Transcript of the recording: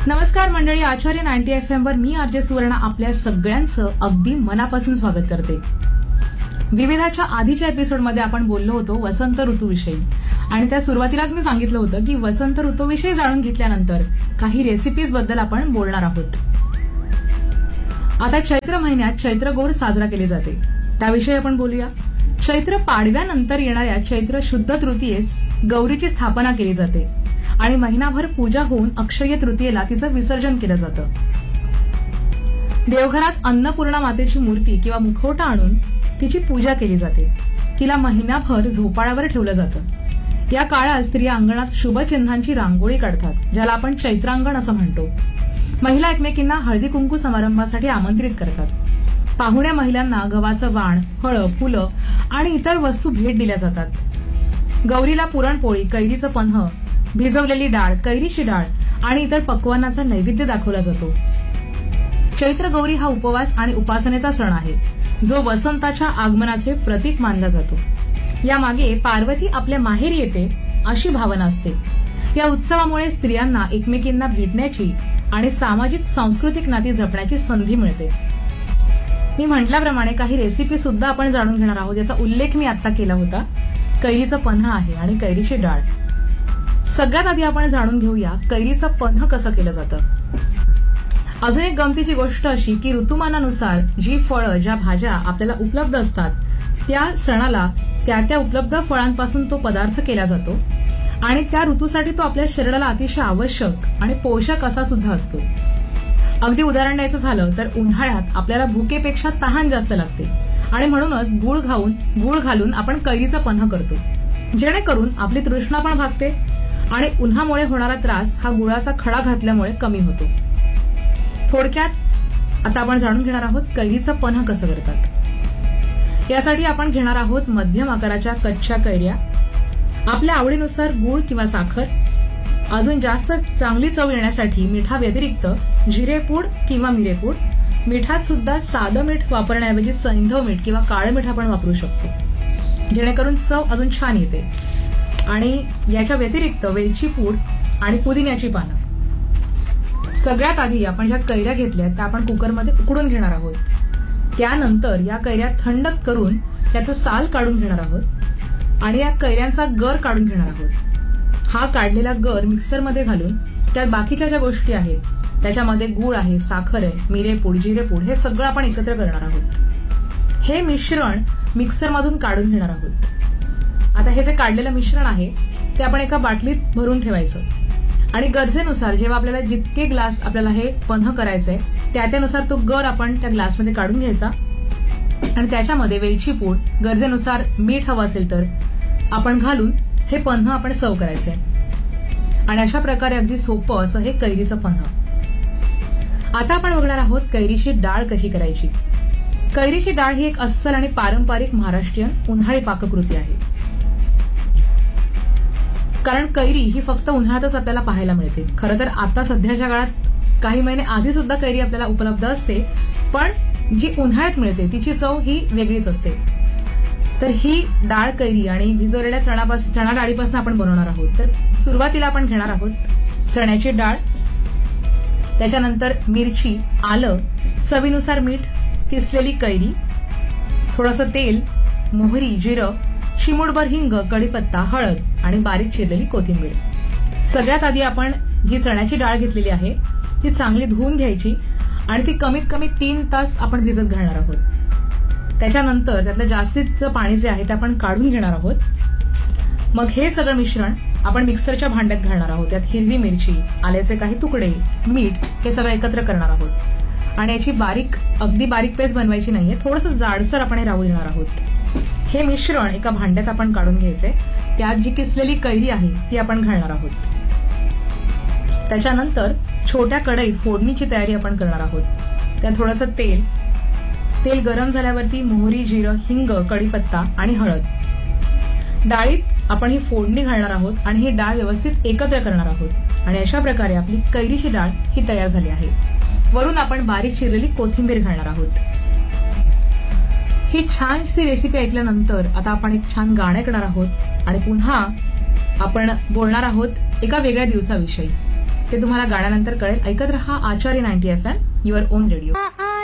नमस्कार मंडळी, आचार्य 90 FM वर मी आरजे सुवर्णा आपल्या सगळ्यांचं अगदी मनापासून स्वागत करते. विविधाच्या आधीच्या एपिसोडमध्ये आपण बोललो होतो वसंत ऋतूविषयी आणि त्या सुरुवातीलाच मी सांगितलं होतं की वसंत ऋतूविषयी जाणून घेतल्यानंतर काही रेसिपीज बद्दल आपण बोलणार आहोत. आता चैत्र महिन्यात चैत्रगौर साजरा केले जाते, त्याविषयी आपण बोलूया. चैत्र पाडव्यानंतर येणाऱ्या चैत्र शुद्ध तृतीयेस गौरीची स्थापना केली जाते आणि महिनाभर पूजा होऊन अक्षय्य तृतीयेला तिचं विसर्जन केलं जातं. देवघरात अन्नपूर्णा मातेची मूर्ती किंवा मुखवटा आणून तिची पूजा केली जाते. तिला महिनाभर झोपाळ्यावर ठेवलं जातं. या काळात स्त्रिया अंगणात शुभचिन्हांची रांगोळी काढतात, ज्याला आपण चैत्रांगण असं म्हणतो. महिला एकमेकींना हळदी कुंकू समारंभासाठी आमंत्रित करतात. पाहुण्या महिलांना गव्हाचं वाण, फळं, फुलं आणि इतर वस्तू भेट दिल्या जातात. गौरीला पुरणपोळी, कैरीचं पन्ह, भिजवलेली डाळ, कैरीची डाळ आणि इतर पक्वानाचा नैवेद्य दाखवला जातो. चैत्र गौरी हा उपवास आणि उपासनेचा सण आहे, जो वसंताच्या आगमनाचे प्रतीक मानला जातो. यामागे पार्वती आपल्या माहेरी येते अशी भावना असते. या उत्सवामुळे स्त्रियांना एकमेकींना भेटण्याची आणि सामाजिक सांस्कृतिक नाती जपण्याची संधी मिळते. मी म्हटल्याप्रमाणे काही रेसिपी सुद्धा आपण जाणून घेणार आहोत, याचा उल्लेख मी आता केला होता. कैरीचं पन्ह आहे आणि कैरीची डाळ. सगळ्यात आधी आपण जाणून घेऊया कैरीचं पन्ह कसं केलं जातं. अजून एक गमतीची गोष्ट अशी की ऋतुमानानुसार जी फळं, ज्या भाज्या आपल्याला उपलब्ध असतात, त्या सणाला त्या उपलब्ध फळांपासून तो पदार्थ केला जातो आणि त्या ऋतूसाठी तो आपल्या शरीराला अतिशय आवश्यक आणि पोषक असा सुद्धा असतो. अगदी उदाहरण द्यायचं झालं तर उन्हाळ्यात आपल्याला भुकेपेक्षा तहान जास्त लागते आणि म्हणूनच गूळ घालून आपण कैरीचं पन्ह करतो, जेणेकरून आपली तृष्णा पण भागते आणि उन्हामुळे होणारा त्रास हा गुळाचा खडा घातल्यामुळे कमी होतो. थोडक्यात आता आपण जाणून घेणार आहोत कैरीचं पन्ह कसं करतात. यासाठी आपण घेणार आहोत मध्यम आकाराच्या कच्च्या कैऱ्या, आपल्या आवडीनुसार गूळ किंवा साखर, अजून जास्त चांगली चव येण्यासाठी मिठा व्यतिरिक्त जिरेपूड किंवा मिरेपूड, मिठात सुद्धा साधं मीठ वापरण्याऐवजी सैंधव मीठ किंवा काळं मीठ आपण वापरू शकतो, जेणेकरून चव अजून छान येते. आणि याच्या व्यतिरिक्त वेलची पूड आणि पुदिन्याची पानं. सगळ्यात आधी आपण ज्या कैऱ्या घेतल्या त्या आपण कुकरमध्ये उकडून घेणार आहोत. त्यानंतर या कैऱ्या थंड करून त्याचं साल काढून घेणार आहोत आणि या कैऱ्यांचा गर काढून घेणार आहोत. हा काढलेला गर मिक्सरमध्ये घालून त्यात बाकीच्या ज्या गोष्टी आहेत, त्याच्यामध्ये गूळ आहे, साखर आहे, मिरेपूड, जिरेपूड, हे सगळं आपण एकत्र करणार आहोत. हे मिश्रण मिक्सरमधून काढून घेणार आहोत. आता हे जे काढलेलं मिश्रण आहे ते आपण एका बाटलीत भरून ठेवायचं आणि गरजेनुसार जेव्हा आपल्याला जितके ग्लास आपल्याला हे पन्ह करायचंय त्यानुसार तो गर आपण त्या ग्लासमध्ये काढून घ्यायचा आणि त्याच्यामध्ये वेलची पूड, गरजेनुसार मीठ हवं असेल तर आपण घालून हे पन्ह आपण सर्व करायचंय. आणि अशा प्रकारे अगदी सोपं असं हे कैरीचं पन्ह. आता आपण बघणार आहोत कैरीची डाळ कशी करायची. कैरीची डाळ ही एक अस्सल आणि पारंपरिक महाराष्ट्रीयन उन्हाळी पाककृती आहे. कारण कैरी ही फक्त उन्हाळ्यातच आपल्याला पाहायला मिळते. खरं तर आता सध्याच्या काळात काही महिने आधी सुद्धा कैरी आपल्याला उपलब्ध असते, पण जी उन्हाळ्यात मिळते तिची चव ही वेगळीच असते. तर ही डाळ कैरी आणि भिजवलेल्या चणा डाळीपासून आपण बनवणार आहोत. तर सुरुवातीला आपण घेणार आहोत चण्याची डाळ, त्याच्यानंतर मिरची, आलं, चवीनुसार मीठ, किसलेली कैरी, थोडंसं तेल, मोहरी, जिरं, चिमूटभर हिंग, कढीपत्ता, हळद आणि बारीक चिरलेली कोथिंबीर. सगळ्यात आधी आपण जी चण्याची डाळ घेतलेली आहे ती चांगली धुवून घ्यायची आणि ती कमीत कमी 3 तास आपण भिजत घालणार आहोत. त्याच्यानंतर त्यातलं जास्तीचं पाणी जे आहे ते आपण काढून घेणार आहोत. मग हे सगळं मिश्रण आपण मिक्सरच्या भांड्यात घालणार आहोत. त्यात हिरवी मिरची, आल्याचे काही तुकडे, मीठ हे सगळं एकत्र करणार आहोत आणि याची अगदी बारीक पेस्ट बनवायची नाहीये, थोडंसं जाडसर आपण हे राहू देणार आहोत. हे मिश्रण एका भांड्यात आपण काढून घ्यायचंय. त्यात जी किसलेली कैरी आहे ती आपण घालणार आहोत. त्याच्यानंतर छोट्या कढईत फोडणीची तयारी आपण करणार आहोत. त्यात थोडंसं तेल गरम झाल्यावरती मोहरी, जिरं, हिंग, कढीपत्ता आणि हळद. डाळीत आपण ही फोडणी घालणार आहोत आणि ही डाळ व्यवस्थित एकत्र करणार आहोत आणि अशा प्रकारे आपली कैरीची डाळ ही तयार झाली आहे. वरून आपण बारीक चिरलेली कोथिंबीर घालणार आहोत. ही छानशी रेसिपी ऐकल्यानंतर आता आपण एक छान गाणं ऐकणार आहोत आणि पुन्हा आपण बोलणार आहोत एका वेगळ्या दिवसाविषयी. ते तुम्हाला गाण्यानंतर कळेल. ऐकत रहा आचार्य 90 FM, युअर ओन रेडिओ.